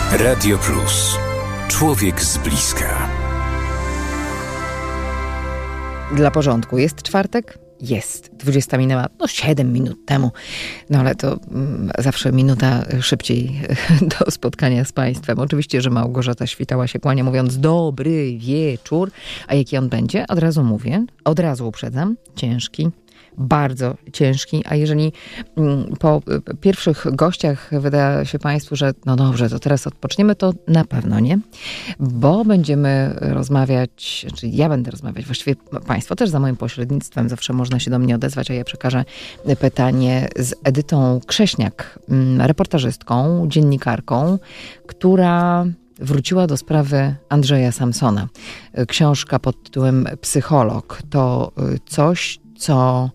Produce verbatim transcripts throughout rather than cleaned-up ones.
Radio Plus. Człowiek z bliska. Dla porządku. Jest czwartek? Jest. dwudziesta minęła, no siedem minut temu. No ale to mm, zawsze minuta szybciej do spotkania z Państwem. Oczywiście, że Małgorzata Świtała się kłania, mówiąc dobry wieczór. A jaki on będzie? Od razu mówię, od razu uprzedzam. Ciężki. Bardzo ciężki, a jeżeli mm, po y, pierwszych gościach wyda się Państwu, że no dobrze, to teraz odpoczniemy, to na pewno nie, bo będziemy rozmawiać, czyli ja będę rozmawiać, właściwie Państwo też za moim pośrednictwem, zawsze można się do mnie odezwać, a ja przekażę pytanie z Edytą Krześniak, mm, reportażystką, dziennikarką, która wróciła do sprawy Andrzeja Samsona. Książka pod tytułem Psycholog to coś, co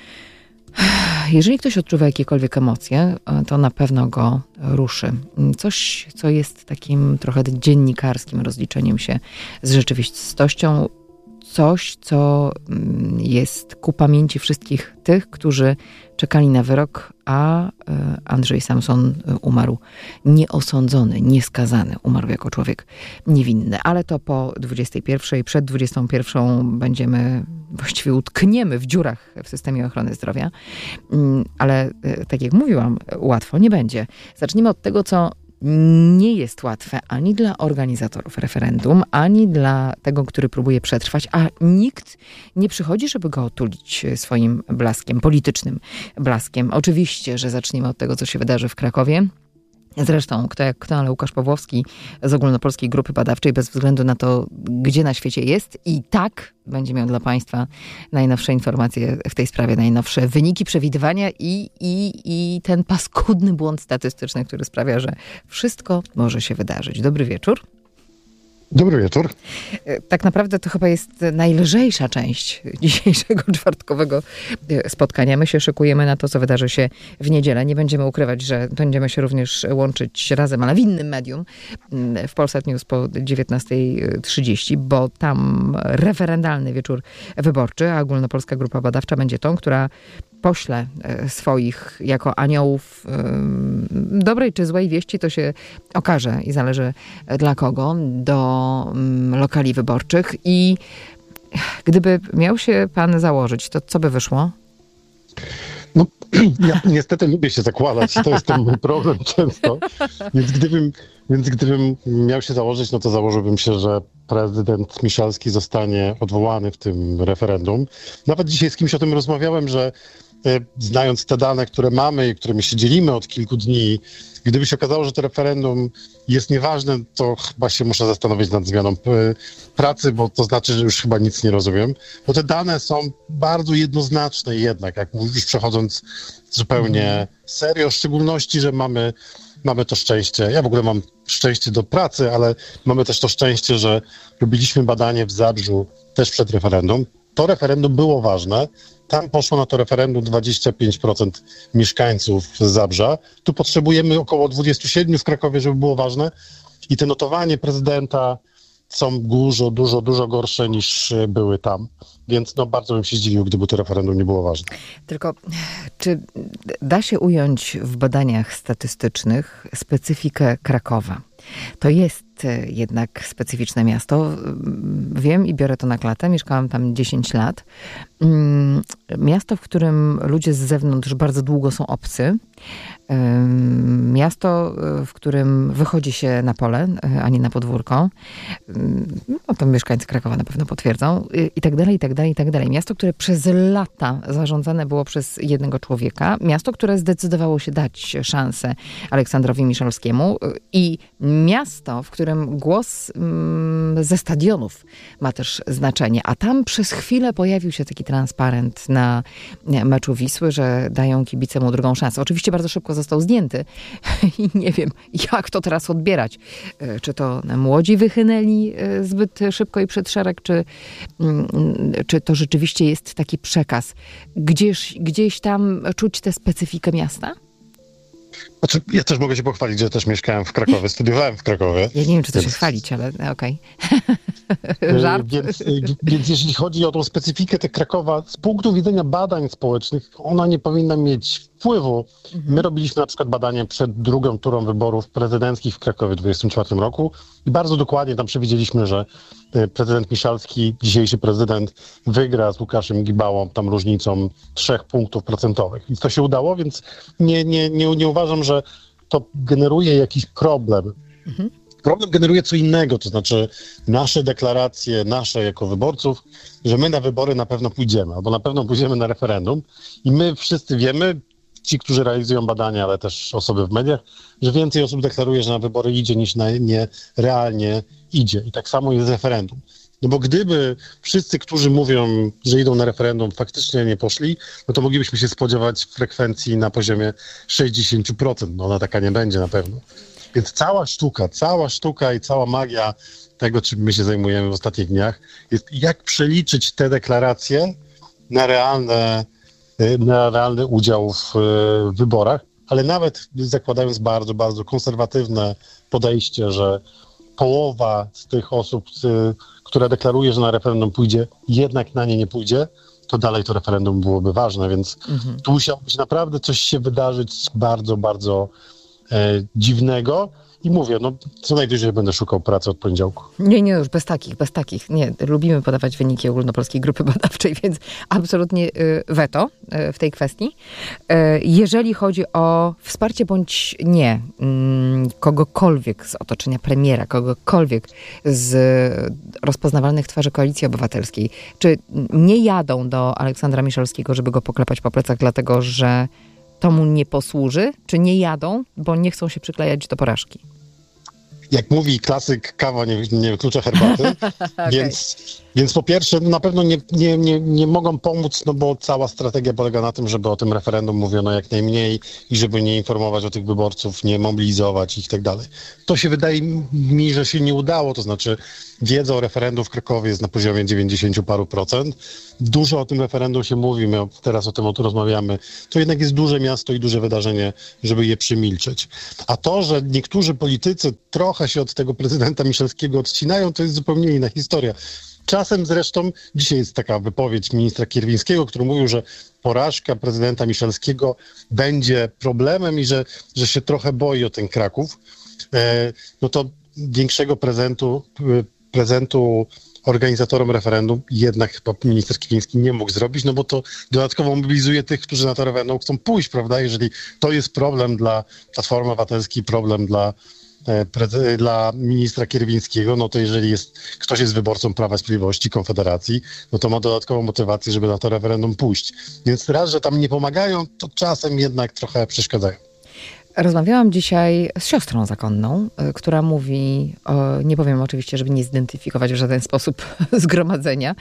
jeżeli ktoś odczuwa jakiekolwiek emocje, to na pewno go ruszy. Coś, co jest takim trochę dziennikarskim rozliczeniem się z rzeczywistością. Coś, co jest ku pamięci wszystkich tych, którzy czekali na wyrok, a Andrzej Samson umarł nieosądzony, nieskazany. Umarł jako człowiek niewinny. Ale to po dwudziestej pierwszej, przed dwudziestą pierwszą będziemy, właściwie utkniemy w dziurach w systemie ochrony zdrowia. Ale tak jak mówiłam, łatwo nie będzie. Zacznijmy od tego, co nie jest łatwe ani dla organizatorów referendum, ani dla tego, który próbuje przetrwać, a nikt nie przychodzi, żeby go otulić swoim blaskiem, politycznym blaskiem. Oczywiście, że zaczniemy od tego, co się wydarzy w Krakowie. Zresztą, kto jak kto, ale Łukasz Pawłowski z Ogólnopolskiej Grupy Badawczej, bez względu na to, gdzie na świecie jest, i tak będzie miał dla Państwa najnowsze informacje w tej sprawie, najnowsze wyniki, przewidywania i, i, i ten paskudny błąd statystyczny, który sprawia, że wszystko może się wydarzyć. Dobry wieczór. Dobry wieczór. Tak naprawdę to chyba jest najlżejsza część dzisiejszego czwartkowego spotkania. My się szykujemy na to, co wydarzy się w niedzielę. Nie będziemy ukrywać, że będziemy się również łączyć razem, ale w innym medium, w Polsat News po dziewiętnastej trzydzieści, bo tam referendalny wieczór wyborczy, a Ogólnopolska Grupa Badawcza będzie tą, która pośle swoich jako aniołów dobrej czy złej wieści, to się okaże i zależy dla kogo, do lokali wyborczych. I gdyby miał się pan założyć, to co by wyszło? No, ja niestety lubię się zakładać, to jest ten mój problem często, więc gdybym, więc gdybym miał się założyć, no to założyłbym się, że prezydent Miszalski zostanie odwołany w tym referendum. Nawet dzisiaj z kimś o tym rozmawiałem, że znając te dane, które mamy i którymi się dzielimy od kilku dni, gdyby się okazało, że to referendum jest nieważne, to chyba się muszę zastanowić nad zmianą pracy, bo to znaczy, że już chyba nic nie rozumiem. Bo te dane są bardzo jednoznaczne jednak, jak już przechodząc zupełnie serio, w szczególności, że mamy, mamy to szczęście. Ja w ogóle mam szczęście do pracy, ale mamy też to szczęście, że robiliśmy badanie w Zabrzu też przed referendum. To referendum było ważne. Tam poszło na to referendum dwadzieścia pięć procent mieszkańców Zabrza. Tu potrzebujemy około dwadzieścia siedem w Krakowie, żeby było ważne. I te notowanie prezydenta są dużo, dużo, dużo gorsze niż były tam. Więc no, bardzo bym się zdziwił, gdyby to referendum nie było ważne. Tylko czy da się ująć w badaniach statystycznych specyfikę Krakowa? To jest jednak specyficzne miasto. Wiem i biorę to na klatę. Mieszkałam tam dziesięć lat. Miasto, w którym ludzie z zewnątrz bardzo długo są obcy. Miasto, w którym wychodzi się na pole, a nie na podwórko. No to mieszkańcy Krakowa na pewno potwierdzą. I tak dalej, i tak dalej, i tak dalej. Miasto, które przez lata zarządzane było przez jednego człowieka. Miasto, które zdecydowało się dać szansę Aleksandrowi Miszalskiemu. I miasto, w którym głos mm, ze stadionów ma też znaczenie. A tam przez chwilę pojawił się taki transparent na meczu Wisły, że dają kibicom mu drugą szansę. Oczywiście bardzo szybko został zdjęty i nie wiem, jak to teraz odbierać. Czy to młodzi wychynęli zbyt szybko i przed szereg, czy, czy to rzeczywiście jest taki przekaz. Gdzieś, gdzieś tam czuć tę specyfikę miasta? Znaczy, ja też mogę się pochwalić, że też mieszkałem w Krakowie, studiowałem w Krakowie. Ja nie wiem, czy to więc... się chwalić, ale okej. Okay. Żart. Więc, więc jeżeli chodzi o tą specyfikę tych Krakowa, z punktu widzenia badań społecznych, ona nie powinna mieć wpływu. My robiliśmy na przykład badanie przed drugą turą wyborów prezydenckich w Krakowie w dwudziestym czwartym roku i bardzo dokładnie tam przewidzieliśmy, że prezydent Miszalski, dzisiejszy prezydent, wygra z Łukaszem Gibałą tam różnicą trzech punktów procentowych. I to się udało, więc nie, nie, nie, nie uważam, że to generuje jakiś problem. Mhm. Problem generuje co innego, to znaczy nasze deklaracje, nasze jako wyborców, że my na wybory na pewno pójdziemy, albo na pewno pójdziemy na referendum i my wszyscy wiemy, ci, którzy realizują badania, ale też osoby w mediach, że więcej osób deklaruje, że na wybory idzie, niż na nie realnie idzie. I tak samo jest z referendum. No bo gdyby wszyscy, którzy mówią, że idą na referendum, faktycznie nie poszli, no to moglibyśmy się spodziewać frekwencji na poziomie sześćdziesiąt procent. No ona taka nie będzie na pewno. Więc cała sztuka, cała sztuka i cała magia tego, czym my się zajmujemy w ostatnich dniach, jest jak przeliczyć te deklaracje na, realne, na realny udział w wyborach, ale nawet zakładając bardzo, bardzo konserwatywne podejście, że połowa z tych osób, które deklaruje, że na referendum pójdzie, jednak na nie nie pójdzie, to dalej to referendum byłoby ważne, więc mhm. tu musiało być naprawdę coś się wydarzyć bardzo, bardzo e, dziwnego. I mówię, no co najwyżej będę szukał pracy od poniedziałku. Nie, nie, już bez takich, bez takich. Nie, lubimy podawać wyniki Ogólnopolskiej Grupy Badawczej, więc absolutnie weto w tej kwestii. Jeżeli chodzi o wsparcie bądź nie kogokolwiek z otoczenia premiera, kogokolwiek z rozpoznawalnych twarzy Koalicji Obywatelskiej, czy nie jadą do Aleksandra Miszalskiego, żeby go poklepać po plecach, dlatego że to mu nie posłuży, czy nie jadą, bo nie chcą się przyklejać do porażki? Jak mówi klasyk, kawa nie, nie wyklucza herbaty, okay. więc, więc po pierwsze na pewno nie, nie, nie, nie mogą pomóc, no bo cała strategia polega na tym, żeby o tym referendum mówiono jak najmniej i żeby nie informować o tych wyborców, nie mobilizować ich i tak dalej. To się wydaje mi, że się nie udało, to znaczy wiedza o referendum w Krakowie jest na poziomie dziewięćdziesiąt paru procent. Dużo o tym referendum się mówi, my teraz o tym, o tym rozmawiamy. To jednak jest duże miasto i duże wydarzenie, żeby je przymilczeć. A to, że niektórzy politycy trochę się od tego prezydenta Miszalskiego odcinają, to jest zupełnie inna historia. Czasem zresztą, dzisiaj jest taka wypowiedź ministra Kierwińskiego, który mówił, że porażka prezydenta Miszalskiego będzie problemem i że, że się trochę boi o ten Kraków. E, no to większego prezentu, prezentu organizatorom referendum jednak chyba minister Kierwiński nie mógł zrobić, no bo to dodatkowo mobilizuje tych, którzy na to referendum chcą pójść, prawda? Jeżeli to jest problem dla Platformy Obywatelskiej, problem dla, e, dla ministra Kierwińskiego, no to jeżeli jest, ktoś jest wyborcą Prawa i Sprawiedliwości, Konfederacji, no to ma dodatkową motywację, żeby na to referendum pójść. Więc raz, że tam nie pomagają, to czasem jednak trochę przeszkadzają. Rozmawiałam dzisiaj z siostrą zakonną, która mówi, o, nie powiem oczywiście, żeby nie zidentyfikować w żaden sposób zgromadzenia,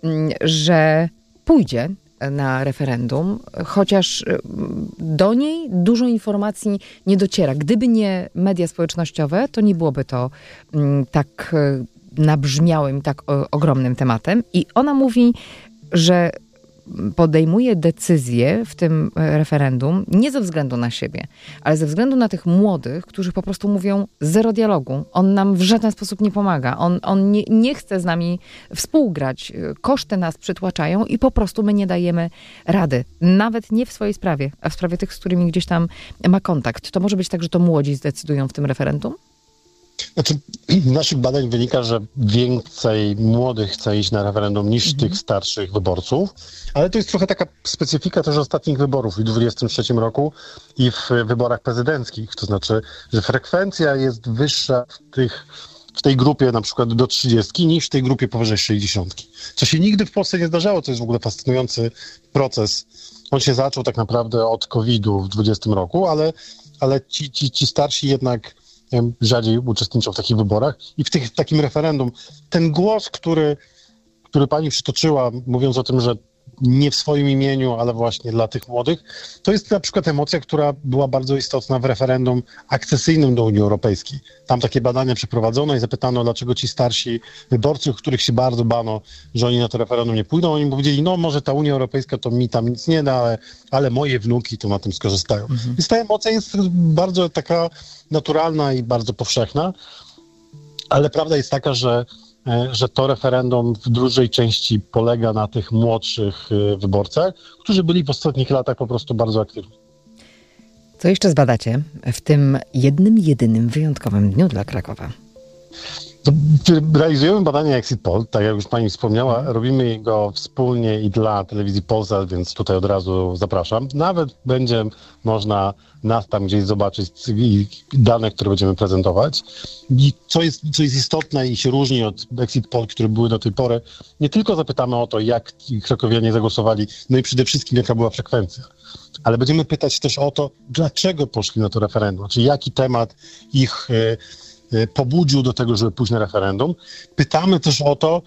że pójdzie na referendum, chociaż do niej dużo informacji nie dociera. Gdyby nie media społecznościowe, to nie byłoby to tak nabrzmiałym, tak ogromnym tematem. I ona mówi, że podejmuje decyzję w tym referendum nie ze względu na siebie, ale ze względu na tych młodych, którzy po prostu mówią zero dialogu. On nam w żaden sposób nie pomaga. On, on nie, nie chce z nami współgrać. Koszty nas przytłaczają i po prostu my nie dajemy rady. Nawet nie w swojej sprawie, a w sprawie tych, z którymi gdzieś tam ma kontakt. To może być tak, że to młodzi zdecydują w tym referendum? Znaczy, z naszych badań wynika, że więcej młodych chce iść na referendum niż mhm. tych starszych wyborców, ale to jest trochę taka specyfika też ostatnich wyborów w dwudziestym trzecim roku i w wyborach prezydenckich, to znaczy, że frekwencja jest wyższa w, tych, w tej grupie na przykład do trzydziestki niż w tej grupie powyżej sześćdziesiątki. Co się nigdy w Polsce nie zdarzało, to jest w ogóle fascynujący proces. On się zaczął tak naprawdę od kowida w dwudziestym roku, ale, ale ci, ci, ci starsi jednak rzadziej uczestniczą w takich wyborach i w, tych, w takim referendum ten głos, który, który pani przytoczyła, mówiąc o tym, że nie w swoim imieniu, ale właśnie dla tych młodych, to jest na przykład emocja, która była bardzo istotna w referendum akcesyjnym do Unii Europejskiej. Tam takie badania przeprowadzono i zapytano, dlaczego ci starsi wyborcy, których się bardzo bano, że oni na to referendum nie pójdą, oni powiedzieli, no może ta Unia Europejska to mi tam nic nie da, ale, ale moje wnuki to na tym skorzystają. Mhm. Więc ta emocja jest bardzo taka naturalna i bardzo powszechna, ale prawda jest taka, że że to referendum w dużej części polega na tych młodszych wyborcach, którzy byli w ostatnich latach po prostu bardzo aktywni. Co jeszcze zbadacie w tym jednym, jedynym, wyjątkowym dniu dla Krakowa? To realizujemy badania Exit Poll, tak jak już pani wspomniała, robimy go wspólnie i dla telewizji Polsat, więc tutaj od razu zapraszam. Nawet będzie można nas tam gdzieś zobaczyć i dane, które będziemy prezentować. I co jest, co jest istotne i się różni od Exit Poll, które były do tej pory, nie tylko zapytamy o to, jak krakowianie zagłosowali, no i przede wszystkim jaka była frekwencja, ale będziemy pytać też o to, dlaczego poszli na to referendum, czyli jaki temat ich pobudził do tego, żeby pójść na referendum. Pytamy też o to,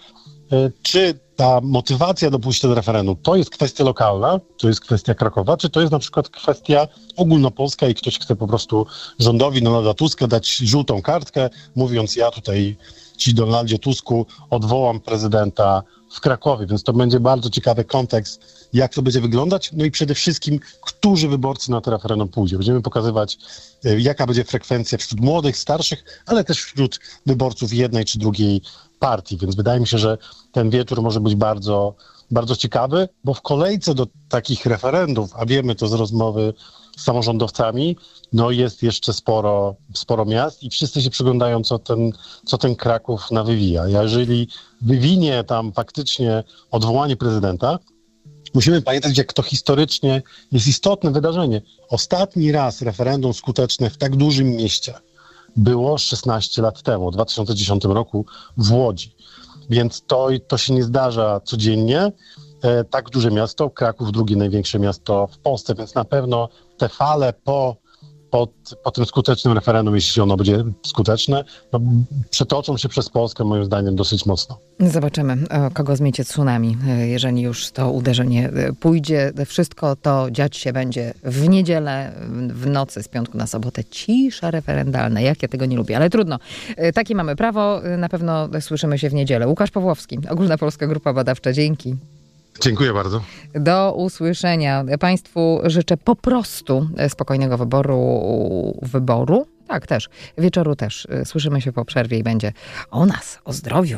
czy ta motywacja do pójścia do referendum to jest kwestia lokalna, to jest kwestia Krakowa, czy to jest na przykład kwestia ogólnopolska i ktoś chce po prostu rządowi Donalda Tuska dać żółtą kartkę, mówiąc ja tutaj ci Donaldzie Tusku odwołam prezydenta w Krakowie, więc to będzie bardzo ciekawy kontekst, jak to będzie wyglądać, no i przede wszystkim, którzy wyborcy na to referendum pójdzie. Będziemy pokazywać, jaka będzie frekwencja wśród młodych, starszych, ale też wśród wyborców jednej czy drugiej partii, więc wydaje mi się, że ten wieczór może być bardzo, bardzo ciekawy, bo w kolejce do takich referendów, a wiemy to z rozmowy z samorządowcami, no jest jeszcze sporo, sporo miast i wszyscy się przyglądają, co ten, co ten Kraków nawywija. Jeżeli wywinie tam faktycznie odwołanie prezydenta, musimy pamiętać, jak to historycznie jest istotne wydarzenie. Ostatni raz referendum skuteczne w tak dużym mieście było szesnaście lat temu, w dwa tysiące dziesiątym roku w Łodzi. Więc to, to się nie zdarza codziennie. E, tak duże miasto, Kraków drugie największe miasto w Polsce, więc na pewno te fale po, po, po tym skutecznym referendum, jeśli ono będzie skuteczne, no, przetoczą się przez Polskę moim zdaniem dosyć mocno. Zobaczymy, kogo zmiecie tsunami, jeżeli już to uderzenie pójdzie. Wszystko to dziać się będzie w niedzielę, w nocy z piątku na sobotę. Cisza referendalna, jak ja tego nie lubię, ale trudno. Takie mamy prawo, na pewno słyszymy się w niedzielę. Łukasz Pawłowski, Ogólnopolska Grupa Badawcza, dzięki. Dziękuję bardzo. Do usłyszenia. Państwu życzę po prostu spokojnego wyboru, wyboru, tak też, wieczoru też. Słyszymy się po przerwie i będzie o nas, o zdrowiu.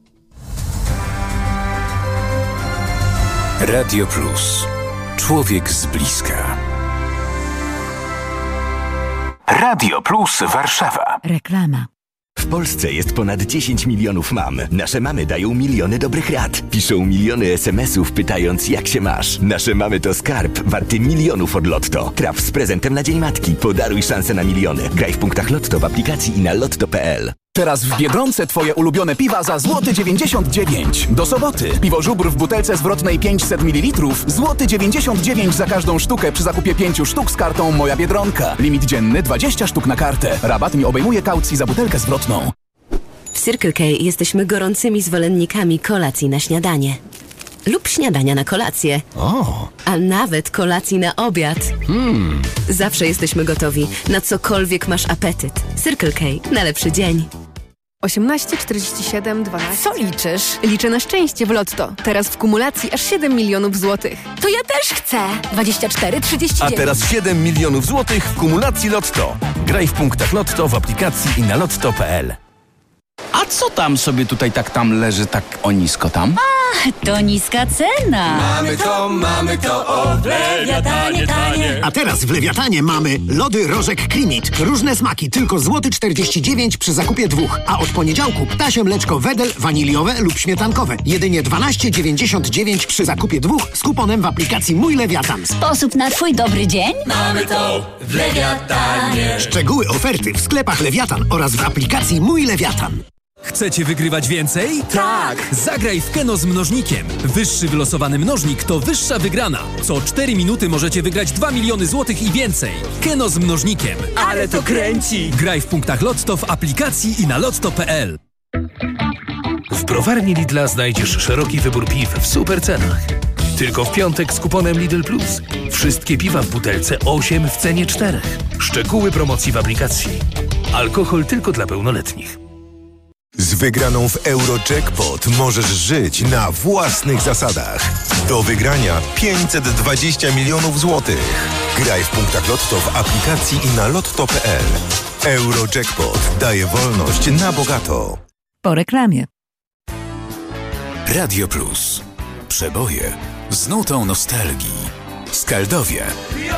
Radio Plus. Człowiek z bliska. Radio Plus Warszawa. Reklama. W Polsce jest ponad dziesięć milionów mam. Nasze mamy dają miliony dobrych rad. Piszą miliony es em esów pytając, jak się masz. Nasze mamy to skarb warty milionów od Lotto. Traf z prezentem na Dzień Matki. Podaruj szansę na miliony. Graj w punktach Lotto w aplikacji i na lotto kropka pe el. Teraz w Biedronce twoje ulubione piwa za złoty dziewięćdziesiąt dziewięć. Do soboty. Piwo Żubr w butelce zwrotnej pięćset mililitrów. Złoty dziewięćdziesiąt dziewięć za każdą sztukę przy zakupie pięciu sztuk z kartą Moja Biedronka. Limit dzienny dwadzieścia sztuk na kartę. Rabat nie obejmuje kaucji za butelkę zwrotną. W Circle K jesteśmy gorącymi zwolennikami kolacji na śniadanie. Lub śniadania na kolację. O. A nawet kolacji na obiad. Hmm. Zawsze jesteśmy gotowi, na cokolwiek masz apetyt. Circle K. Na lepszy dzień. osiemnaście, czterdzieści siedem, dwanaście. Co liczysz? Liczę na szczęście w Lotto. Teraz w kumulacji aż siedem milionów złotych. To ja też chcę. dwadzieścia cztery, trzydzieści dziewięć. A teraz siedem milionów złotych w kumulacji Lotto. Graj w punktach Lotto w aplikacji i na lotto kropka pe el. A co tam sobie tutaj tak tam leży tak o nisko tam? A, to niska cena. Mamy to, mamy to, o w Lewiatanie tanie. A teraz w Lewiatanie mamy lody Rożek Klimit. Różne smaki, tylko złoty czterdzieści dziewięć przy zakupie dwóch. A od poniedziałku ptasie mleczko Wedel, waniliowe lub śmietankowe. Jedynie dwanaście dziewięćdziesiąt dziewięć przy zakupie dwóch z kuponem w aplikacji Mój Lewiatan. Sposób na twój dobry dzień? Mamy to w Lewiatanie. Szczegóły oferty w sklepach Lewiatan oraz w aplikacji Mój Lewiatan. Chcecie wygrywać więcej? Tak! Zagraj w Keno z mnożnikiem. Wyższy wylosowany mnożnik to wyższa wygrana. Co cztery minuty możecie wygrać dwa miliony złotych i więcej. Keno z mnożnikiem. Ale to kręci! Graj w punktach Lotto w aplikacji i na lotto kropka pe el. W browarni Lidla znajdziesz szeroki wybór piw w super cenach. Tylko w piątek z kuponem Lidl Plus. Wszystkie piwa w butelce osiem w cenie czterech. Szczegóły promocji w aplikacji. Alkohol tylko dla pełnoletnich. Z wygraną w Eurojackpot możesz żyć na własnych zasadach. Do wygrania pięćset dwadzieścia milionów złotych. Graj w punktach Lotto w aplikacji i na lotto kropka pe el. Eurojackpot daje wolność na bogato. Po reklamie. Radio Plus. Przeboje z nutą nostalgii. Skaldowie.